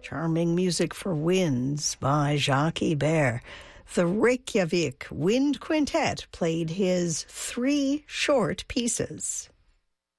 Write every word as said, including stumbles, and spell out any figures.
Charming music for winds by Jacques Ibert. The Reykjavik Wind Quintet played his three short pieces.